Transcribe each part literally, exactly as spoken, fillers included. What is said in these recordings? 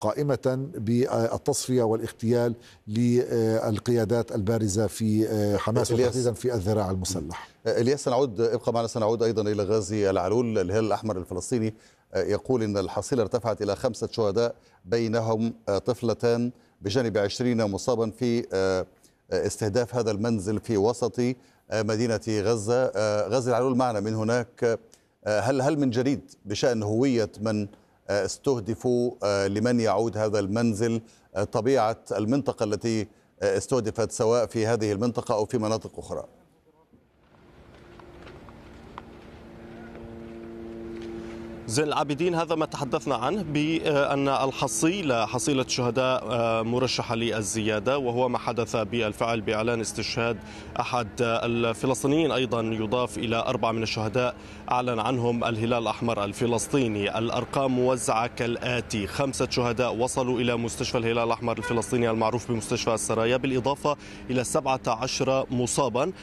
قائمة بالتصفية والاغتيال للقيادات البارزة في حماس وتحديدا في الذراع المسلح. الياس، سنعود ابقى معنا سنعود أيضا إلى غازي العلول. الهلال الأحمر الفلسطيني يقول إن الحصيلة ارتفعت إلى خمسة شهداء بينهم طفلتان بجانب عشرين مصابا في استهداف هذا المنزل في وسط مدينة غزة. غازي العلول معنا من هناك. هل هل من جديد بشأن هوية من استهدفوا، لمن يعود هذا المنزل، طبيعة المنطقة التي استهدفت سواء في هذه المنطقة أو في مناطق أخرى؟ زين العابدين، هذا ما تحدثنا عنه بأن الحصيلة حصيلة شهداء مرشحة للزيادة، وهو ما حدث بالفعل بإعلان استشهاد أحد الفلسطينيين. أيضا يضاف إلى أربعة من الشهداء أعلن عنهم الهلال الأحمر الفلسطيني. الأرقام موزعة كالآتي: خمسة شهداء وصلوا إلى مستشفى الهلال الأحمر الفلسطيني المعروف بمستشفى السرايا، بالإضافة إلى سبعة عشر مصابا،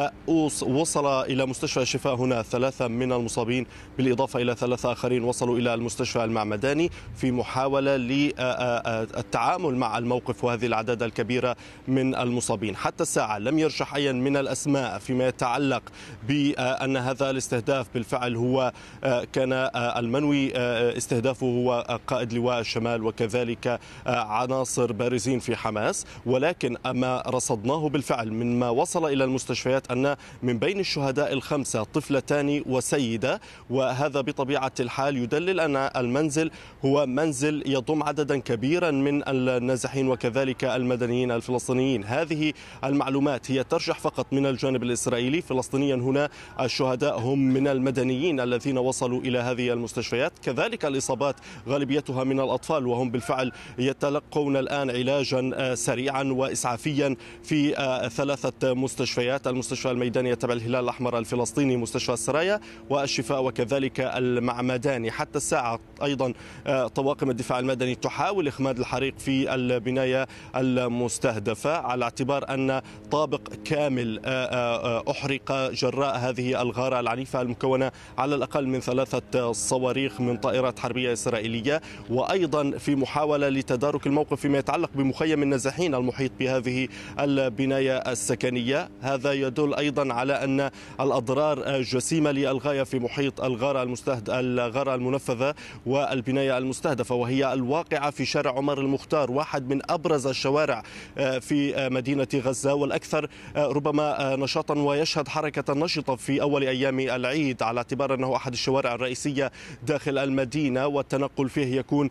ووصل إلى مستشفى الشفاء هنا ثلاثة من المصابين، بالإضافة إلى ثلاثة آخرين وصلوا إلى المستشفى المعمداني في محاولة للتعامل مع الموقف وهذه الأعداد الكبيرة من المصابين. حتى الساعة لم يرشح أي من الأسماء فيما يتعلق بأن هذا الاستهداف بالفعل هو كان المنوي استهدافه هو قائد لواء الشمال وكذلك عناصر بارزين في حماس، ولكن ما رصدناه بالفعل من ما وصل إلى المستشفيات أن من بين الشهداء الخمسة طفلتان وسيدة، وهذا بطبيعة الحال يدلل أن المنزل هو منزل يضم عددا كبيرا من النازحين وكذلك المدنيين الفلسطينيين. هذه المعلومات هي ترجح فقط من الجانب الإسرائيلي. فلسطينيا هنا الشهداء هم من المدنيين الذين وصلوا إلى هذه المستشفيات، كذلك الإصابات غالبيتها من الأطفال، وهم بالفعل يتلقون الآن علاجا سريعا وإسعافيا في ثلاثة مستشفيات: المستشفى الميداني تبع الهلال الأحمر الفلسطيني، مستشفى السرايا، والشفاء وكذلك المعمداني. حتى الساعة أيضا طواقم الدفاع المدني تحاول إخماد الحريق في البناية المستهدفة، على اعتبار أن طابق كامل أحرق جراء هذه الغارة العنيفة المكونة على الأقل من ثلاثة صواريخ من طائرات حربية إسرائيلية، وأيضا في محاولة لتدارك الموقف فيما يتعلق بمخيم النازحين المحيط بهذه البناية السكنية. هذا يدل أيضا على أن الأضرار جسيمة للغاية في محيط الغارة المستهدفة الغارة المنفذة والبناية المستهدفة، وهي الواقعة في شارع عمر المختار، واحد من أبرز الشوارع في مدينة غزة والأكثر ربما نشاطا ويشهد حركة نشطة في أول أيام العيد، على اعتبار أنه أحد الشوارع الرئيسية داخل المدينة، والتنقل فيه يكون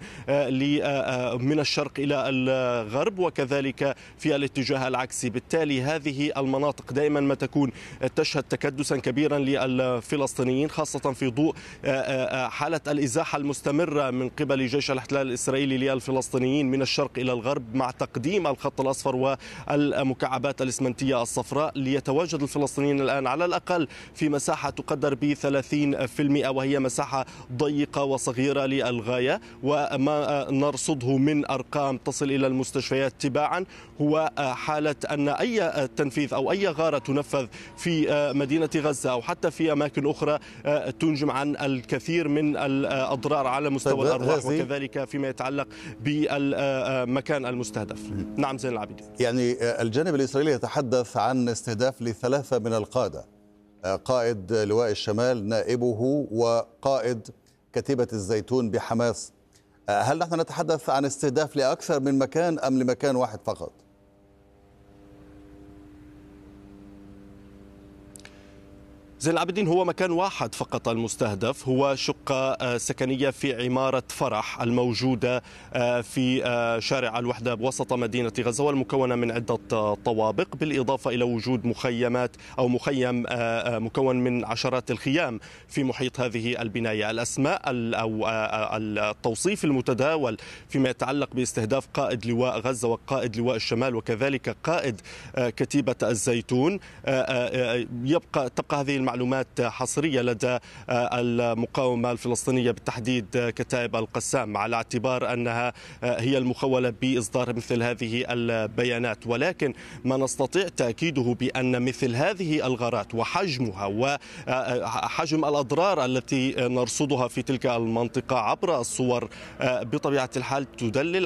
من الشرق إلى الغرب وكذلك في الاتجاه العكسي. بالتالي هذه المناطق دائما ما تكون تشهد تكدسا كبيرا للفلسطينيين، خاصة في ضوء حالة الإزاحة المستمرة من قبل جيش الاحتلال الإسرائيلي للفلسطينيين من الشرق إلى الغرب، مع تقديم الخط الأصفر والمكعبات الإسمنتية الصفراء، ليتواجد الفلسطينيين الآن على الأقل في مساحة تقدر ب ثلاثين بالمئة، وهي مساحة ضيقة وصغيرة للغاية. وما نرصده من أرقام تصل إلى المستشفيات تباعا هو حالة أن أي تنفيذ أو أي غارة تنفذ في مدينة غزة أو حتى في أماكن أخرى تنجم عن الكثير من الأضرار على مستوى الأرواح وكذلك فيما يتعلق بالمكان المستهدف. نعم زين العابدين. يعني الجانب الإسرائيلي يتحدث عن استهداف لثلاثة من القادة: قائد لواء الشمال، نائبه، وقائد كتيبة الزيتون بحماس. هل نحن نتحدث عن استهداف لأكثر من مكان أم لمكان واحد فقط؟ زين العابدين، هو مكان واحد فقط المستهدف، هو شقة سكنية في عمارة فرح الموجودة في شارع الوحدة بوسط مدينة غزة، والمكونة من عدة طوابق، بالإضافة إلى وجود مخيمات أو مخيم مكون من عشرات الخيام في محيط هذه البناية. الأسماء أو التوصيف المتداول فيما يتعلق باستهداف قائد لواء غزة وقائد لواء الشمال وكذلك قائد كتيبة الزيتون، يبقى تبقى هذه معلومات حصرية لدى المقاومة الفلسطينية، بالتحديد كتائب القسام، على اعتبار أنها هي المخولة بإصدار مثل هذه البيانات. ولكن ما نستطيع تأكيده بأن مثل هذه الغارات وحجمها وحجم الأضرار التي نرصدها في تلك المنطقة عبر الصور بطبيعة الحال تدلل